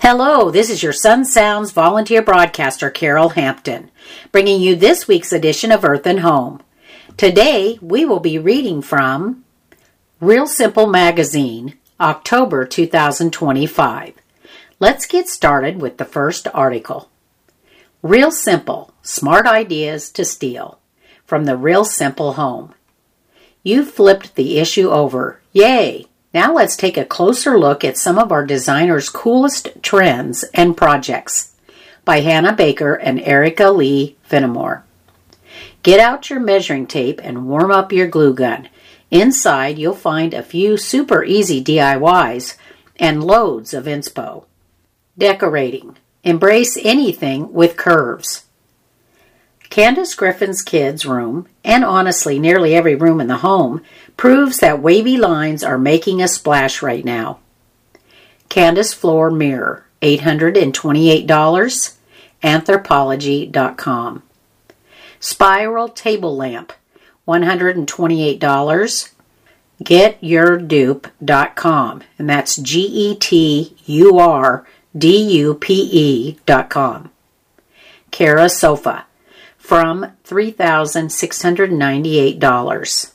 Hello, this is your Sun Sounds volunteer broadcaster, Carol Hampton, bringing you this week's edition of Earth and Home. Today, we will be reading from Real Simple Magazine, October 2025. Let's get started with the first article. Real Simple, Smart Ideas to Steal, from the Real Simple Home. You flipped the issue over. Yay! Now let's take a closer look at some of our designers' coolest trends and projects, by Hannah Baker and Erica Lee Finnemore. Get out your measuring tape and warm up your glue gun. Inside you'll find a few super easy DIYs and loads of inspo. Decorating. Embrace anything with curves. Candace Griffin's kids' room, and honestly nearly every room in the home, proves that wavy lines are making a splash right now. Candace Floor Mirror, $828, Anthropologie.com. Spiral Table Lamp, $128, GetYourDupe.com, and that's GetYourDupe.com. Kara Sofa, from $3,698.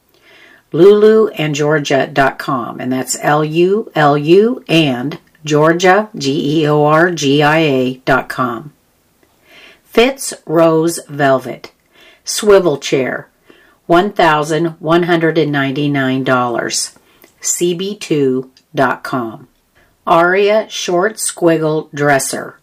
LuluandGeorgia.com, and that's LULU and Georgia, GEORGIA.com. Fitz Rose Velvet, Swivel Chair, $1,199. CB2.com. Aria Short Squiggle Dresser,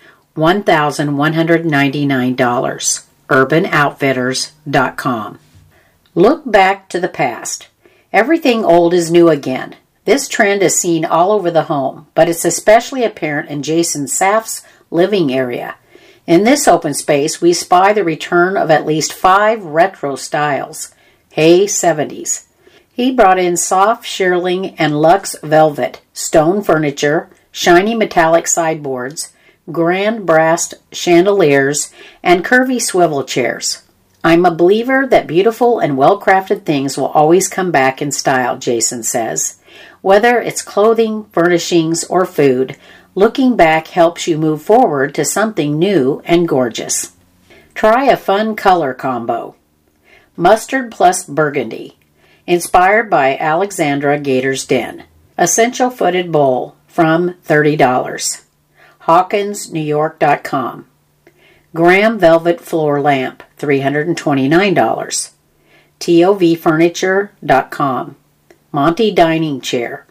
$1,199. UrbanOutfitters.com. Look back to the past. Everything old is new again. This trend is seen all over the home, but it's especially apparent in Jason Saff's living area. In this open space, we spy the return of at least 5 retro styles. Hey 70s. He brought in soft shearling and luxe velvet, stone furniture, shiny metallic sideboards, grand brass chandeliers, and curvy swivel chairs. I'm a believer that beautiful and well-crafted things will always come back in style, Jason says. Whether it's clothing, furnishings, or food, looking back helps you move forward to something new and gorgeous. Try a fun color combo. Mustard plus burgundy, inspired by Alexandra Gator's Den. Essential footed bowl, from $30. HawkinsNewYork.com. Graham Velvet Floor Lamp, $329. TOVFurniture.com. Monty Dining Chair,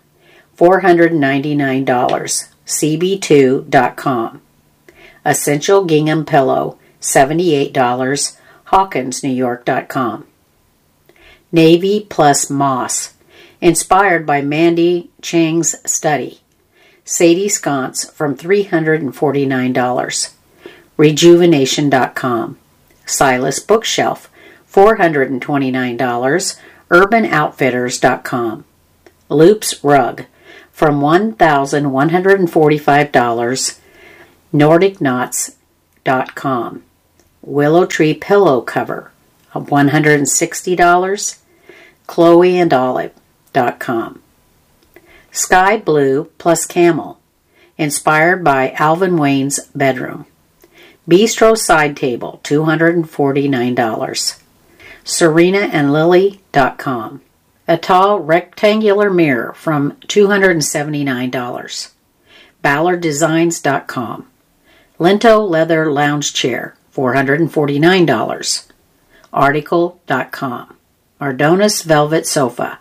$499. CB2.com. Essential Gingham Pillow, $78. HawkinsNewYork.com. Navy plus Moss, inspired by Mandy Chang's study. Sadie Sconce, from $349. Rejuvenation.com. Silas Bookshelf, $429. UrbanOutfitters.com. Loops Rug, from $1,145. NordicKnots.com. Willow Tree Pillow Cover, $160. ChloeandOlive.com. Sky Blue plus Camel, inspired by Alvin Wayne's bedroom. Bistro Side Table, $249. SerenaandLily.com. A tall rectangular mirror, from $279. BallardDesigns.com. Lento Leather Lounge Chair, $449. Article.com. Ardonis Velvet Sofa,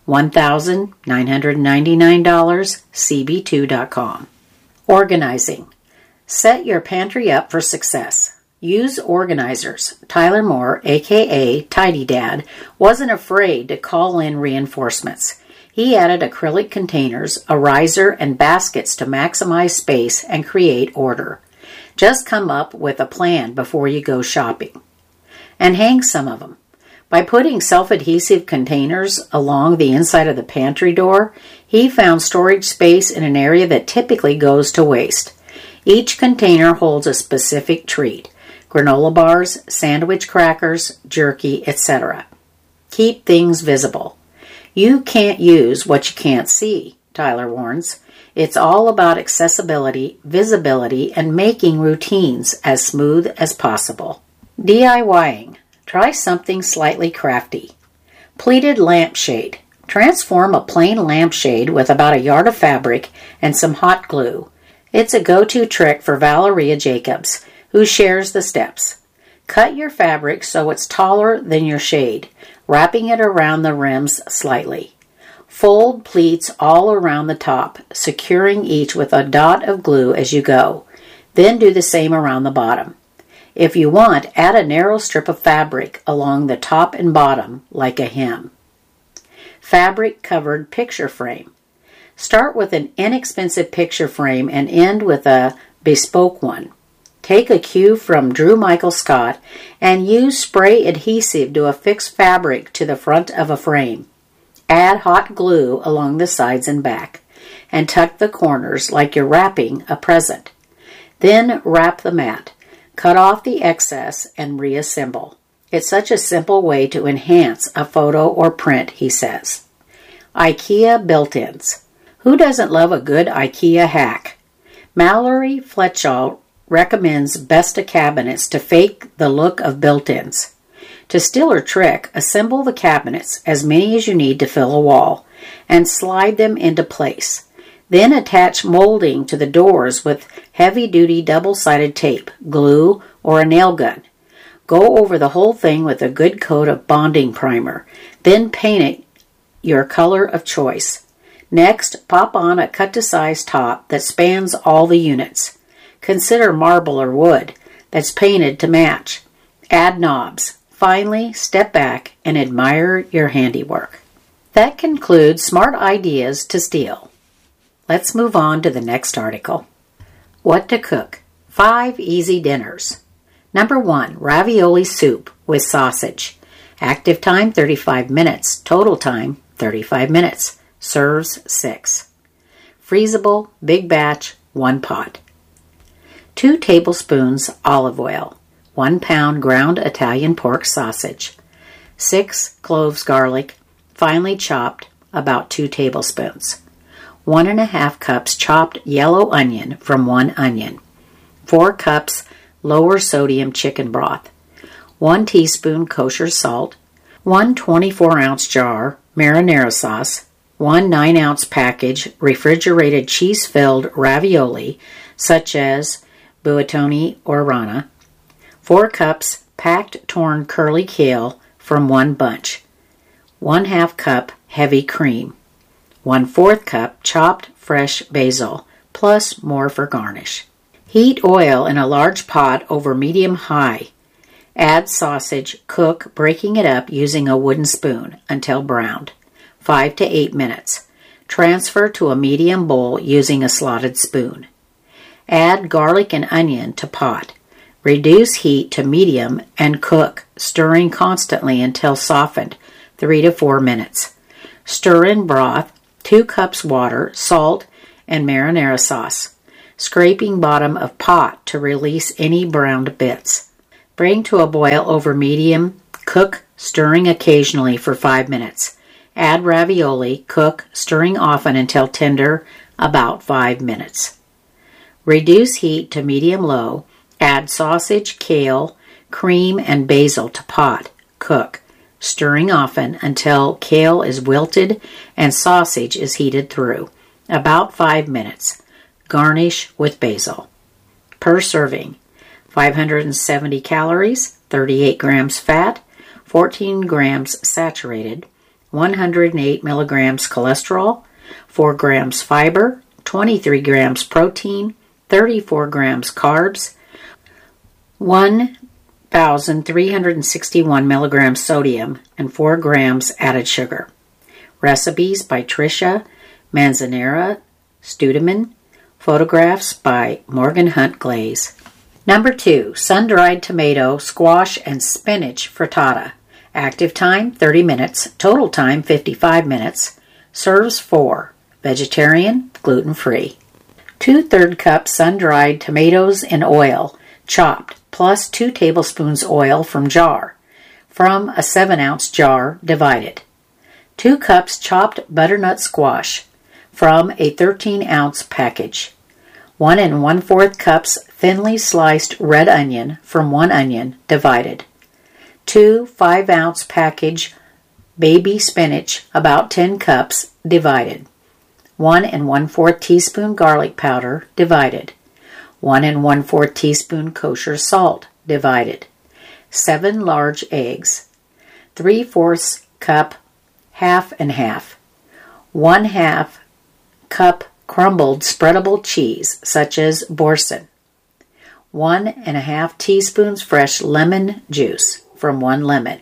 $1,999. CB2.com. Organizing. Set your pantry up for success. Use organizers. Tyler Moore, a.k.a. Tidy Dad, wasn't afraid to call in reinforcements. He added acrylic containers, a riser, and baskets to maximize space and create order. Just come up with a plan before you go shopping. And hang some of them. By putting self-adhesive containers along the inside of the pantry door, he found storage space in an area that typically goes to waste. Each container holds a specific treat: granola bars, sandwich crackers, jerky, etc. Keep things visible. You can't use what you can't see, Tyler warns. It's all about accessibility, visibility, and making routines as smooth as possible. DIYing. Try something slightly crafty. Pleated lampshade. Transform a plain lampshade with about a yard of fabric and some hot glue. It's a go-to trick for Valeria Jacobs, who shares the steps. Cut your fabric so it's taller than your shade, wrapping it around the rims slightly. Fold pleats all around the top, securing each with a dot of glue as you go. Then do the same around the bottom. If you want, add a narrow strip of fabric along the top and bottom like a hem. Fabric-covered picture frame. Start with an inexpensive picture frame and end with a bespoke one. Take a cue from Drew Michael Scott and use spray adhesive to affix fabric to the front of a frame. Add hot glue along the sides and back, and tuck the corners like you're wrapping a present. Then wrap the mat. Cut off the excess and reassemble. It's such a simple way to enhance a photo or print, he says. IKEA built-ins. Who doesn't love a good IKEA hack? Mallory Fletchall recommends Besta cabinets to fake the look of built-ins. To steal her trick, assemble the cabinets, as many as you need to fill a wall, and slide them into place. Then attach molding to the doors with heavy-duty double-sided tape, glue, or a nail gun. Go over the whole thing with a good coat of bonding primer. Then paint it your color of choice. Next, pop on a cut-to-size top that spans all the units. Consider marble or wood that's painted to match. Add knobs. Finally, step back and admire your handiwork. That concludes Smart Ideas to Steal. Let's move on to the next article. What to cook. 5 easy dinners. Number 1, ravioli soup with sausage. Active time 35 minutes. Total time 35 minutes. Serves 6. Freezable, big batch, 1 pot. 2 tablespoons olive oil. 1 pound ground Italian pork sausage. 6 cloves garlic, finely chopped, about 2 tablespoons. 1½ cups chopped yellow onion from 1 onion. 4 cups lower sodium chicken broth. 1 teaspoon kosher salt. 1 24-ounce jar marinara sauce. 1 9-ounce package refrigerated cheese-filled ravioli, such as buitoni or rana. 4 cups packed torn curly kale from 1 bunch. 1/2 cup heavy cream. 1/4 cup chopped fresh basil, plus more for garnish. Heat oil in a large pot over medium-high. Add sausage, cook, breaking it up using a wooden spoon until browned. 5 to 8 minutes. Transfer to a medium bowl using a slotted spoon. Add garlic and onion to pot. Reduce heat to medium and cook, stirring constantly until softened, 3 to 4 minutes. Stir in broth, 2 cups water, salt, and marinara sauce. Scraping bottom of pot to release any browned bits. Bring to a boil over medium, cook, stirring occasionally for 5 minutes. Add ravioli, cook, stirring often until tender, about 5 minutes. Reduce heat to medium-low. Add sausage, kale, cream, and basil to pot. Cook, stirring often until kale is wilted and sausage is heated through. About 5 minutes. Garnish with basil. Per serving, 570 calories, 38 grams fat, 14 grams saturated, 108 milligrams cholesterol, 4 grams fiber, 23 grams protein, 34 grams carbs, 1,361 milligrams sodium, and 4 grams added sugar. Recipes by Tricia Manzanera Studeman. Photographs by Morgan Hunt Glaze. Number 2, sun-dried tomato, squash, and spinach frittata. Active time 30 minutes, total time 55 minutes. Serves 4. Vegetarian, gluten-free. 2/3 cup sun-dried tomatoes in oil, chopped, plus 2 tablespoons oil from jar. From a 7-ounce jar, divided. 2 cups chopped butternut squash. from a 13-ounce package. 1 1/4 cups thinly sliced red onion from 1 onion, divided. 2 5-ounce package baby spinach, about 10 cups, divided. 1 1/4 teaspoon garlic powder, divided. 1 1/4 teaspoon kosher salt, divided. 7 large eggs. 3/4 cup half and half. 1/2 cup crumbled spreadable cheese, such as Boursin. 1 1/2 teaspoons fresh lemon juice from 1 lemon.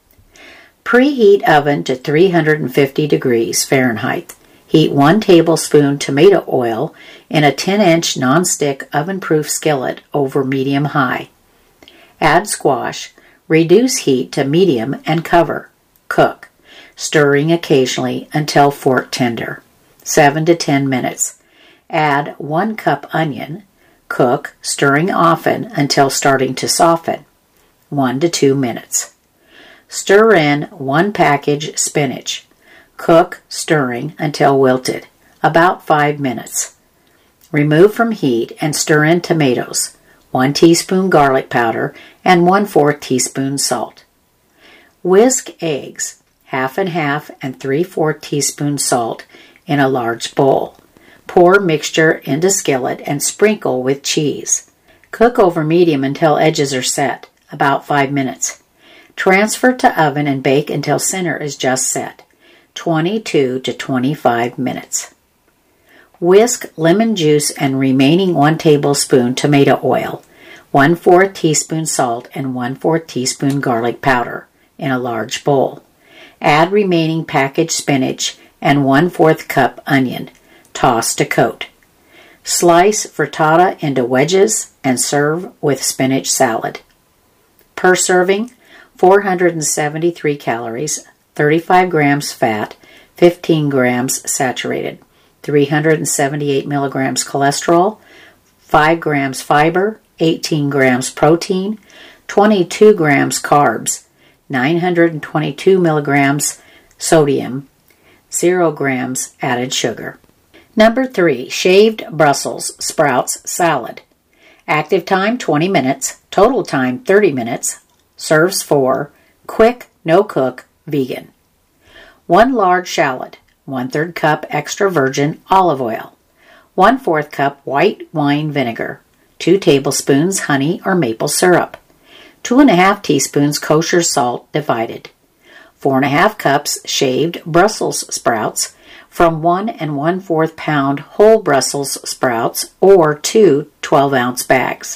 Preheat oven to 350 degrees Fahrenheit. Heat 1 tablespoon tomato oil in a 10-inch nonstick oven-proof skillet over medium-high. Add squash, reduce heat to medium and cover. Cook, stirring occasionally until fork tender. 7 to 10 minutes. Add 1 cup onion. Cook, stirring often until starting to soften. 1 to 2 minutes. Stir in 1 package spinach. Cook, stirring until wilted, about 5 minutes. Remove from heat and stir in tomatoes, 1 teaspoon garlic powder, and 1/4 teaspoon salt. Whisk eggs, half and half and 3/4 teaspoon salt in a large bowl. Pour mixture into skillet and sprinkle with cheese. Cook over medium until edges are set, about 5 minutes. Transfer to oven and bake until center is just set, 22 to 25 minutes. Whisk lemon juice and remaining 1 tablespoon tomato oil, 1/4 teaspoon salt, and 1/4 teaspoon garlic powder in a large bowl. Add remaining packaged spinach and 1/4 cup onion. Toss to coat. Slice frittata into wedges and serve with spinach salad. Per serving, 473 calories, 35 grams fat, 15 grams saturated, 378 milligrams cholesterol, 5 grams fiber, 18 grams protein, 22 grams carbs, 922 milligrams sodium, 0 grams added sugar. Number 3, shaved Brussels sprouts salad. Active time 20 minutes, total time 30 minutes. Serves for quick, no cook, vegan. 1 large shallot, 1/3 cup extra virgin olive oil, 1/4 cup white wine vinegar, 2 tablespoons honey or maple syrup, 2 1/2 teaspoons kosher salt, divided. 4 1/2 cups shaved Brussels sprouts from 1 1/4 pound whole Brussels sprouts or 2 12-ounce bags.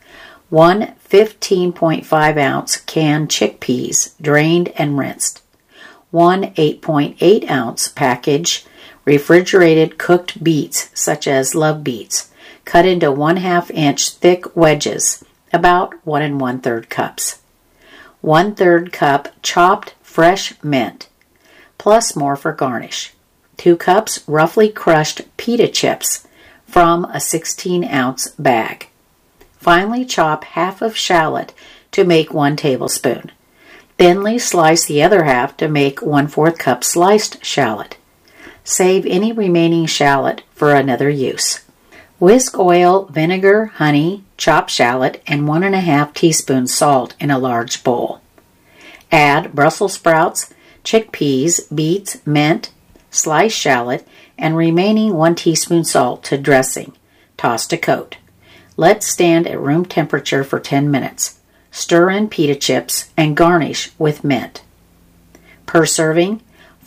1 15.5-ounce canned chickpeas, drained and rinsed. 1 8.8-ounce package refrigerated cooked beets, such as love beets, cut into 1/2 inch thick wedges, about 1 1/3 cups. 1/3 cup chopped fresh mint, plus more for garnish. 2 cups roughly crushed pita chips from a 16-ounce bag. Finely chop half of shallot to make 1 tablespoon. Thinly slice the other half to make 1/4 cup sliced shallot. Save any remaining shallot for another use. Whisk oil, vinegar, honey, chopped shallot, and 1 1/2 teaspoons salt in a large bowl. Add Brussels sprouts, chickpeas, beets, mint, sliced shallot, and remaining 1 teaspoon salt to dressing. Toss to coat. Let stand at room temperature for 10 minutes. Stir in pita chips and garnish with mint. Per serving,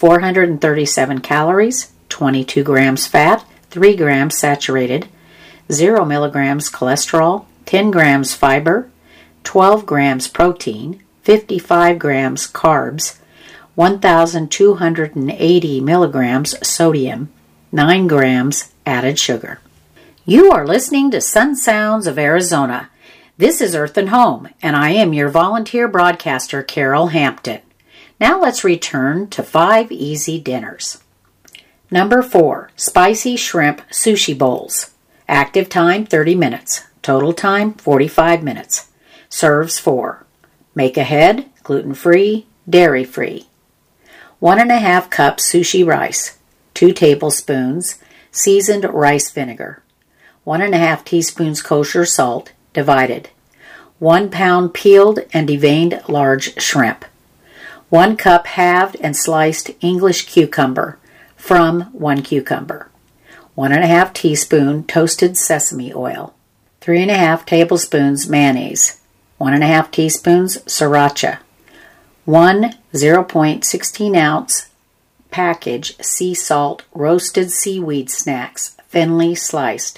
437 calories, 22 grams fat, 3 grams saturated, 0 milligrams cholesterol, 10 grams fiber, 12 grams protein, 55 grams carbs, 1,280 milligrams sodium, 9 grams added sugar. You are listening to Sun Sounds of Arizona. This is Earth and Home, and I am your volunteer broadcaster, Carol Hampton. Now let's return to 5 easy dinners. Number 4, spicy shrimp sushi bowls. Active time 30 minutes. Total time 45 minutes. Serves for make ahead, gluten-free, dairy-free. 1 1/2 cup sushi rice. 2 tablespoons seasoned rice vinegar, 1½ teaspoons kosher salt, divided, 1 pound peeled and deveined large shrimp, 1 cup halved and sliced English cucumber from 1 cucumber, 1½ teaspoon toasted sesame oil, 3½ tablespoons mayonnaise, 1½ teaspoons sriracha, 1 0.16 ounce package sea salt roasted seaweed snacks thinly sliced,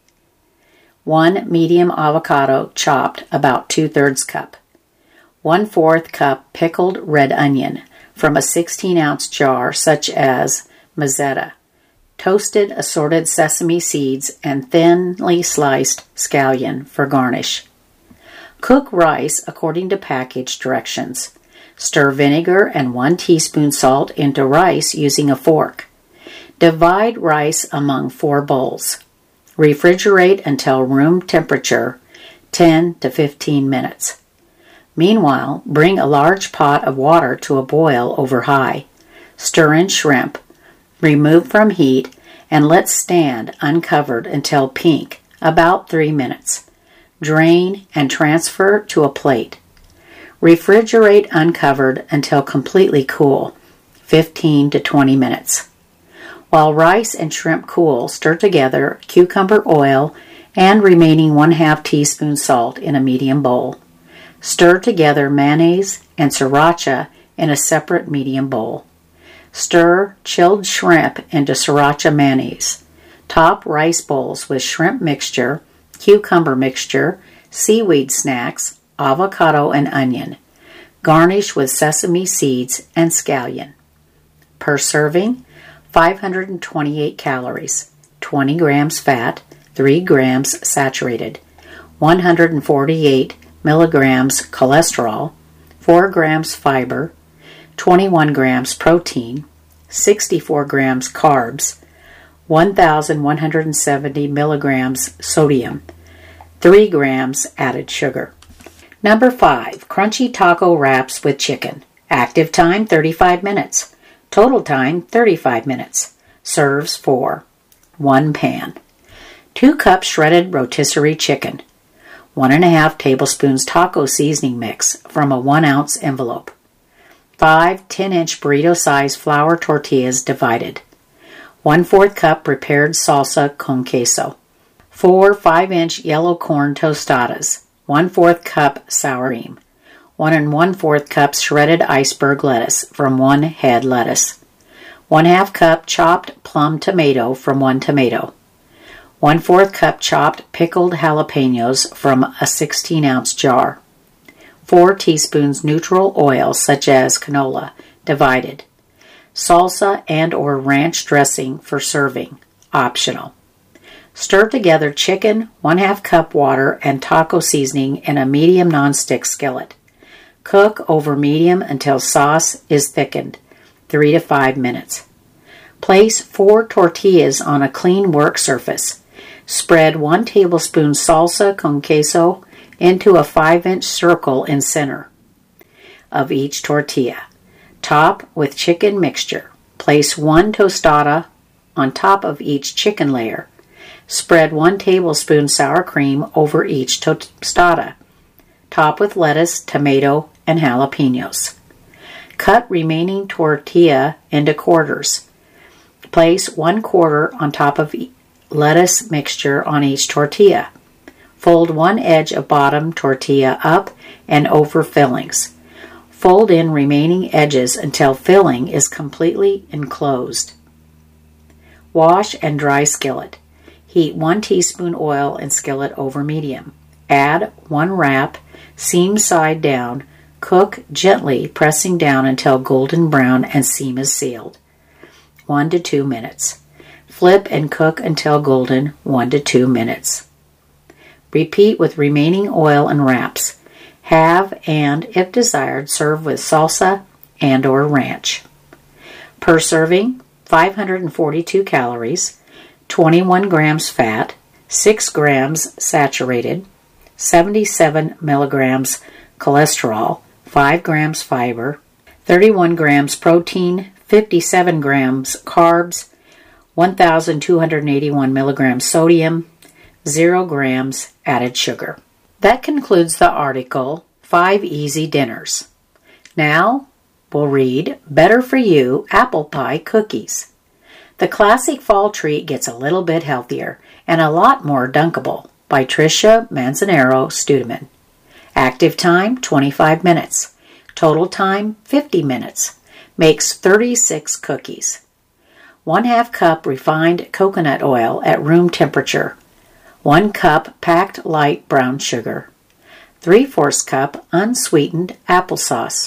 1 medium avocado chopped about 2/3 cup, 1/4 cup pickled red onion from a 16-ounce jar such as Mezzetta, toasted assorted sesame seeds and thinly sliced scallion for garnish. Cook rice according to package directions. Stir vinegar and 1 teaspoon salt into rice using a fork. Divide rice among 4 bowls. Refrigerate until room temperature, 10 to 15 minutes. Meanwhile, bring a large pot of water to a boil over high. Stir in shrimp, remove from heat, and let stand uncovered until pink, about 3 minutes. Drain and transfer to a plate. Refrigerate uncovered until completely cool, 15 to 20 minutes. While rice and shrimp cool, stir together cucumber oil and remaining 1/2 teaspoon salt in a medium bowl. Stir together mayonnaise and sriracha in a separate medium bowl. Stir chilled shrimp into sriracha mayonnaise. Top rice bowls with shrimp mixture, cucumber mixture, seaweed snacks, avocado and onion. Garnish with sesame seeds and scallion. Per serving, 528 calories, 20 grams fat, 3 grams saturated, 148 milligrams cholesterol, 4 grams fiber, 21 grams protein, 64 grams carbs, 1,170 milligrams sodium, 3 grams added sugar. Number 5, crunchy taco wraps with chicken. Active time 35 minutes. Total time 35 minutes. Serves for 1 pan. 2 cups shredded rotisserie chicken. 1½ tablespoons taco seasoning mix from a 1 ounce envelope. 5 10-inch burrito-sized flour tortillas divided. 1/4 cup prepared salsa con queso. 4 5-inch yellow corn tostadas. 1/4 cup sour cream, 1 1/4 cups shredded iceberg lettuce from 1 head lettuce, 1/2 cup chopped plum tomato from 1 tomato, 1/4 cup chopped pickled jalapenos from a 16-ounce jar, 4 teaspoons neutral oil such as canola, divided, salsa and or ranch dressing for serving, optional. Stir together chicken, 1/2 cup water, and taco seasoning in a medium nonstick skillet. Cook over medium until sauce is thickened, 3 to 5 minutes. Place 4 tortillas on a clean work surface. Spread 1 tablespoon salsa con queso into a 5-inch circle in center of each tortilla. Top with chicken mixture. Place 1 tostada on top of each chicken layer. Spread 1 tablespoon sour cream over each tostada. Top with lettuce, tomato, and jalapenos. Cut remaining tortilla into quarters. Place 1/4 on top of lettuce mixture on each tortilla. Fold one edge of bottom tortilla up and over fillings. Fold in remaining edges until filling is completely enclosed. Wash and dry skillet. Heat 1 teaspoon oil in skillet over medium. Add 1 wrap, seam side down. Cook gently, pressing down until golden brown and seam is sealed. 1 to 2 minutes. Flip and cook until golden, 1 to 2 minutes. Repeat with remaining oil and wraps. Have and, if desired, serve with salsa and or ranch. Per serving, 542 calories, 21 grams fat, 6 grams saturated, 77 milligrams cholesterol, 5 grams fiber, 31 grams protein, 57 grams carbs, 1,281 milligrams sodium, 0 grams added sugar. That concludes the article, 5 Easy Dinners. Now, we'll read Better For You Apple Pie Cookies. The classic fall treat gets a little bit healthier and a lot more dunkable by Tricia Manzanero-Studeman. Active time, 25 minutes. Total time, 50 minutes. Makes 36 cookies. 1/2 cup refined coconut oil at room temperature. 1 cup packed light brown sugar. 3/4 cup unsweetened applesauce.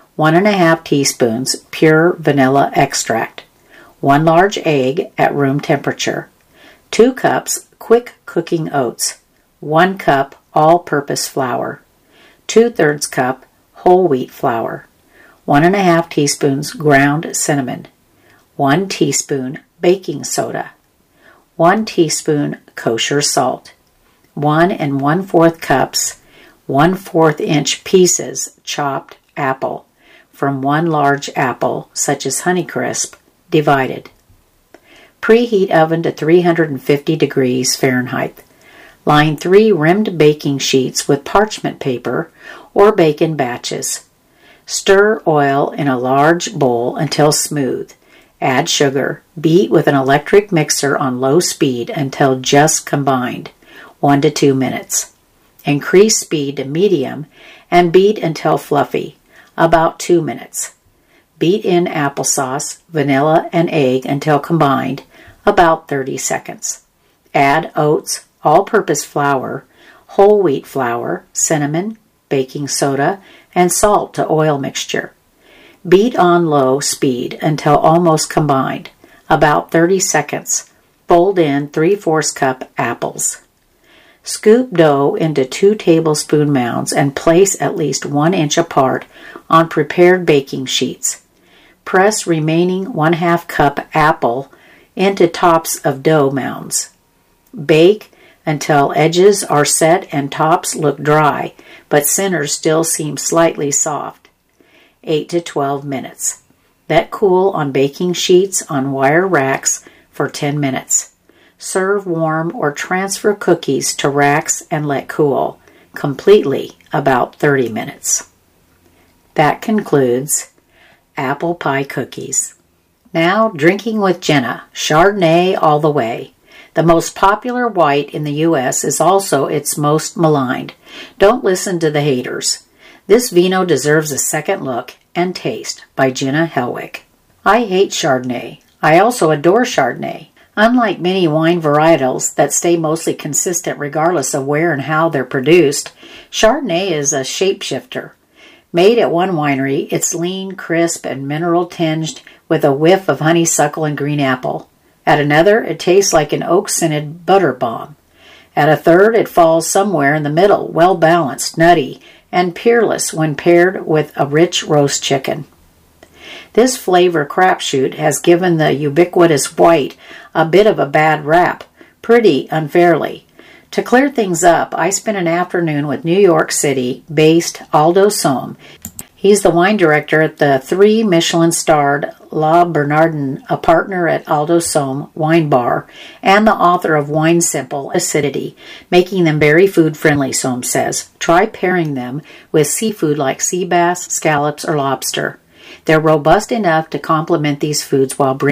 1½ teaspoons pure vanilla extract. 1 large egg at room temperature. 2 cups quick cooking oats. 1 cup all-purpose flour. 2/3 cup whole wheat flour. 1½ teaspoons ground cinnamon. 1 teaspoon baking soda. 1 teaspoon kosher salt. 1 1/4 cups 1/4 inch pieces chopped apple from 1 large apple, such as Honeycrisp, divided. Preheat oven to 350 degrees Fahrenheit. Line 3 rimmed baking sheets with parchment paper or bake in batches. Stir oil in a large bowl until smooth. Add sugar. Beat with an electric mixer on low speed until just combined, 1 to 2 minutes. Increase speed to medium and beat until fluffy, about 2 minutes. Beat in applesauce, vanilla, and egg until combined, about 30 seconds. Add oats, all-purpose flour, whole wheat flour, cinnamon, baking soda, and salt to oil mixture. Beat on low speed until almost combined, about 30 seconds. Fold in 3/4 cup apples. Scoop dough into 2 tablespoon mounds and place at least 1 inch apart on prepared baking sheets. Press remaining 1/2 cup apple into tops of dough mounds. Bake until edges are set and tops look dry, but centers still seem slightly soft. 8 to 12 minutes. Let cool on baking sheets on wire racks for 10 minutes. Serve warm or transfer cookies to racks and let cool completely about 30 minutes. That concludes apple pie cookies. Now, drinking with Jenna, Chardonnay all the way. The most popular white in the U.S. is also its most maligned. Don't listen to the haters. This vino deserves a second look and taste by Jenna Helwig. I hate Chardonnay. I also adore Chardonnay. Unlike many wine varietals that stay mostly consistent regardless of where and how they're produced, Chardonnay is a shapeshifter. Made at one winery, it's lean, crisp, and mineral-tinged with a whiff of honeysuckle and green apple. At another, it tastes like an oak-scented butter bomb. At a third, it falls somewhere in the middle, well-balanced, nutty, and peerless when paired with a rich roast chicken. This flavor crapshoot has given the ubiquitous white a bit of a bad rap, pretty unfairly. To clear things up, I spent an afternoon with New York City-based Aldo Sohm. He's the wine director at the 3 Michelin-starred La Bernardin, a partner at Aldo Sohm Wine Bar, and the author of Wine Simple Acidity, making them very food-friendly, Sohm says. Try pairing them with seafood like sea bass, scallops, or lobster. They're robust enough to complement these foods while